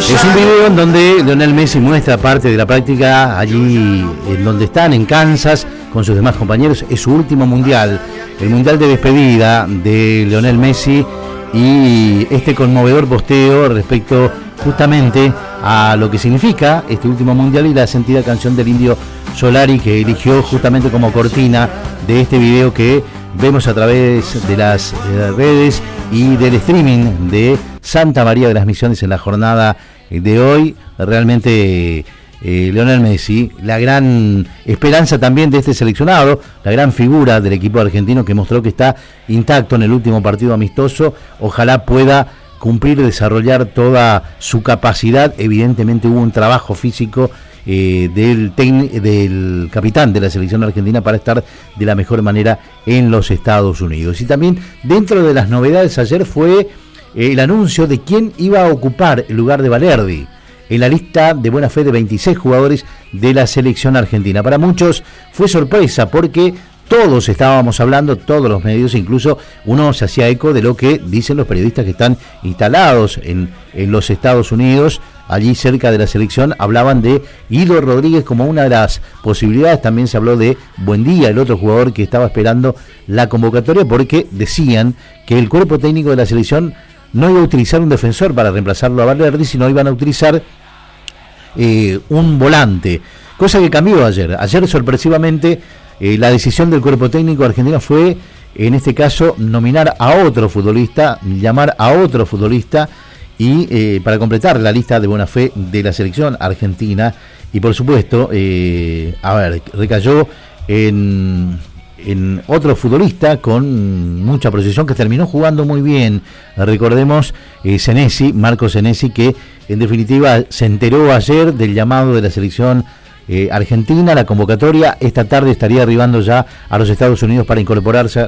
Es un video en donde Lionel Messi muestra parte de la práctica allí en donde están, en Kansas, con sus demás compañeros. Es su último mundial, el mundial de despedida de Lionel Messi, y este conmovedor posteo respecto justamente a lo que significa este último mundial y la sentida canción del Indio Solari, que eligió justamente como cortina de este video que vemos a través de las redes y del streaming de Santa María de las Misiones en la jornada de hoy. Realmente Lionel Messi, la gran esperanza también de este seleccionado, la gran figura del equipo argentino, que mostró que está intacto en el último partido amistoso. Ojalá pueda cumplir, desarrollar toda su capacidad. Evidentemente hubo un trabajo físico del capitán de la selección argentina para estar de la mejor manera en los Estados Unidos. Y también dentro de las novedades ayer fue el anuncio de quién iba a ocupar el lugar de Balerdi en la lista de buena fe de 26 jugadores de la selección argentina. Para muchos fue sorpresa porque todos estábamos hablando, todos los medios, incluso uno se hacía eco de lo que dicen los periodistas que están instalados en los Estados Unidos, allí cerca de la selección. Hablaban de Guido Rodríguez como una de las posibilidades. También se habló de Buendía, el otro jugador que estaba esperando la convocatoria, porque decían que el cuerpo técnico de la selección no iba a utilizar un defensor para reemplazarlo a Balerdi, sino iban a utilizar un volante, cosa que cambió ayer. Ayer sorpresivamente la decisión del cuerpo técnico argentino fue, en este caso, nominar a otro futbolista, llamar a otro futbolista, y para completar la lista de buena fe de la selección argentina. Y por supuesto, recayó en otro futbolista con mucha proyección, que terminó jugando muy bien. Recordemos Senesi, Marco Senesi, que en definitiva se enteró ayer del llamado de la selección argentina, la convocatoria. Esta tarde estaría arribando ya a los Estados Unidos para incorporarse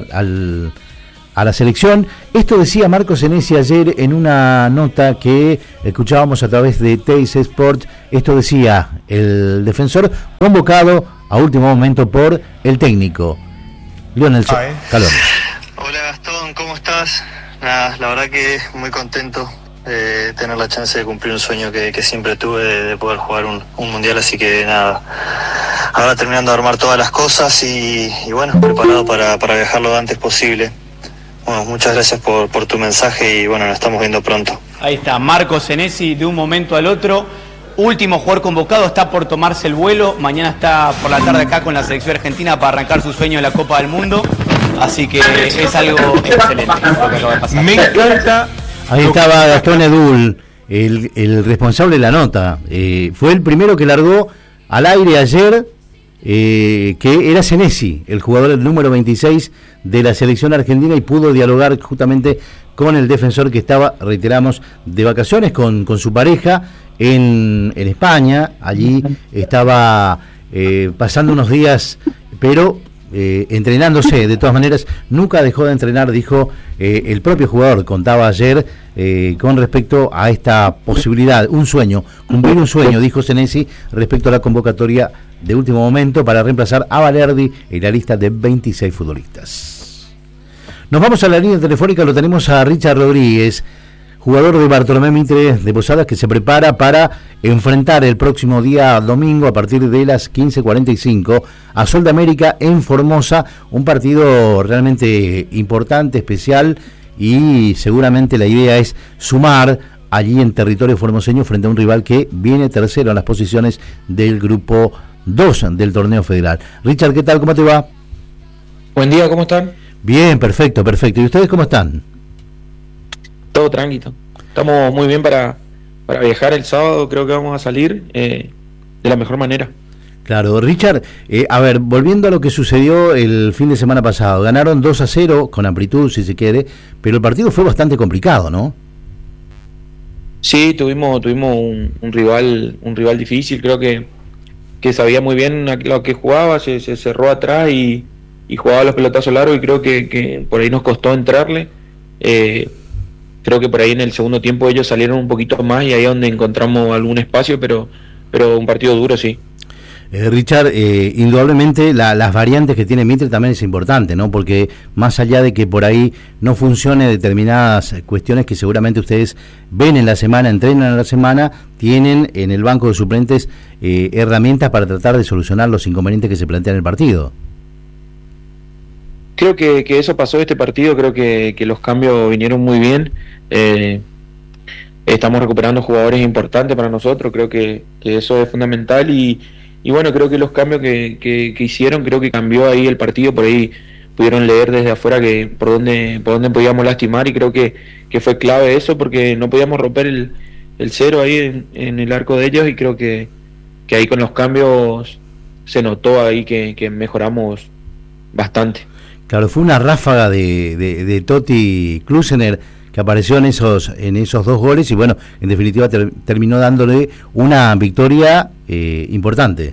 a la selección. Esto decía Marco Senesi ayer en una nota que escuchábamos a través de Teis Sport. Esto decía el defensor, convocado a último momento por el técnico Lionel Scaloni. Hola Gastón, ¿cómo estás? Nada, la verdad que muy contento de tener la chance de cumplir un sueño que siempre tuve, de poder jugar un mundial. Así que nada, ahora terminando de armar todas las cosas y bueno, preparado para viajar lo antes posible. Bueno, muchas gracias por tu mensaje y bueno, nos estamos viendo pronto. Ahí está, Marco Senesi, de un momento al otro, último jugador convocado, está por tomarse el vuelo. Mañana está por la tarde acá con la selección argentina para arrancar su sueño en la Copa del Mundo. Así que es algo excelente lo que acaba de pasar. Me encanta. Ahí estaba Gastón Edul, el responsable de la nota. Fue el primero que largó al aire ayer, que era Senesi, el jugador número 26 de la selección argentina, y pudo dialogar justamente con el defensor, que estaba, reiteramos, de vacaciones con su pareja en España. Allí estaba pasando unos días, pero entrenándose. De todas maneras, nunca dejó de entrenar, dijo el propio jugador. Contaba ayer con respecto a esta posibilidad, un sueño, cumplir un sueño, dijo Senesi, respecto a la convocatoria de último momento para reemplazar a Balerdi en la lista de 26 futbolistas. Nos vamos a la línea telefónica, lo tenemos a Richard Rodríguez, jugador de Bartolomé Mitre de Posadas, que se prepara para enfrentar el próximo día domingo a partir de las 15:45 a Sol de América en Formosa, un partido realmente importante, especial, y seguramente la idea es sumar allí en territorio formoseño frente a un rival que viene tercero en las posiciones del grupo 2 del torneo federal. Richard, ¿qué tal? ¿Cómo te va? Buen día, ¿cómo están? Bien, perfecto. ¿Y ustedes cómo están? Todo tranquilo. Estamos muy bien para viajar el sábado. Creo que vamos a salir de la mejor manera. Claro, Richard, volviendo a lo que sucedió el fin de semana pasado, ganaron 2-0 con amplitud, si se quiere, pero el partido fue bastante complicado, ¿no? Sí, tuvimos un rival difícil. Creo que sabía muy bien lo que jugaba, se cerró atrás y jugaba los pelotazos largos, y creo que por ahí nos costó entrarle. Creo que por ahí en el segundo tiempo ellos salieron un poquito más, y ahí es donde encontramos algún espacio, pero un partido duro, sí. Richard, indudablemente las variantes que tiene Mitre también es importante, ¿no? Porque más allá de que por ahí no funcione determinadas cuestiones que seguramente ustedes ven en la semana, entrenan en la semana, tienen en el banco de suplentes herramientas para tratar de solucionar los inconvenientes que se plantean en el partido. Creo que eso pasó este partido, creo que los cambios vinieron muy bien. Estamos recuperando jugadores importantes para nosotros, creo que eso es fundamental y bueno, creo que los cambios que hicieron, creo que cambió ahí el partido, por ahí pudieron leer desde afuera que por dónde podíamos lastimar y creo que fue clave eso porque no podíamos romper el cero ahí en el arco de ellos y creo que ahí con los cambios se notó ahí que mejoramos bastante. Claro, fue una ráfaga de Totti Klusener que apareció en esos 2 goles y bueno, en definitiva terminó dándole una victoria importante.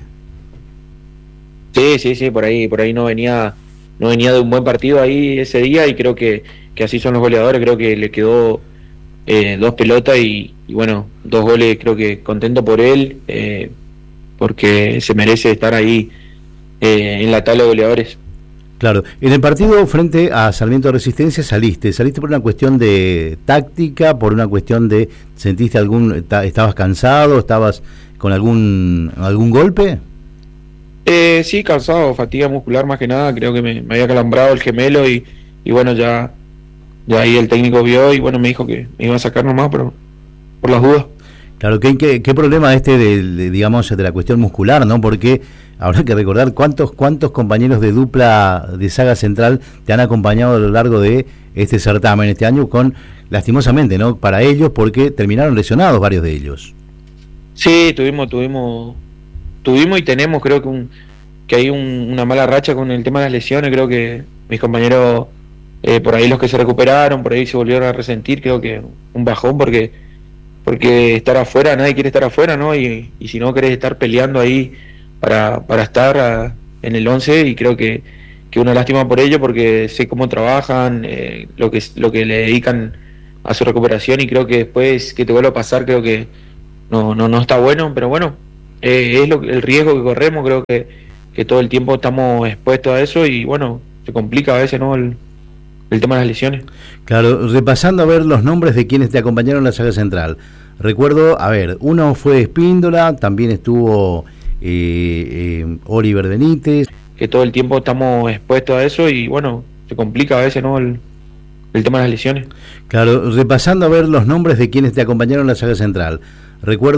Sí, por ahí no venía de un buen partido ahí ese día y creo que así son los goleadores, creo que le quedó 2 pelotas y bueno, 2 goles, creo que contento por él, porque se merece estar ahí en la tabla de goleadores. Claro, en el partido frente a Sarmiento de Resistencia saliste por una cuestión de táctica, por una cuestión de, ¿sentiste estabas cansado, estabas con algún golpe? Sí, cansado, fatiga muscular más que nada, creo que me había calambrado el gemelo y bueno, ya ahí el técnico vio y bueno, me dijo que me iba a sacar nomás, pero por las dudas. Claro, ¿qué problema digamos, de la cuestión muscular, ¿no? Porque habrá que recordar cuántos compañeros de dupla de saga central te han acompañado a lo largo de este certamen este año lastimosamente, ¿no? Para ellos, porque terminaron lesionados varios de ellos. Sí, tuvimos y tenemos, creo que hay una mala racha con el tema de las lesiones, creo que mis compañeros, por ahí los que se recuperaron, por ahí se volvieron a resentir, creo que un bajón porque estar afuera, nadie quiere estar afuera, ¿no? Y si no querés estar peleando ahí para estar en el 11 y creo que una lástima por ello porque sé cómo trabajan, lo que le dedican a su recuperación y creo que después que te vuelva a pasar creo que no está bueno, pero bueno, es el riesgo que corremos, creo que todo el tiempo estamos expuestos a eso y bueno, se complica a veces, ¿no? El tema de las lesiones. Claro, repasando a ver los nombres de quienes te acompañaron en la saga central. Recuerdo, uno fue Espíndola, también estuvo Oliver Benítez. Que todo el tiempo estamos expuestos a eso y bueno, se complica a veces, ¿no? El tema de las lesiones. Claro, repasando a ver los nombres de quienes te acompañaron en la saga central. Recuerdo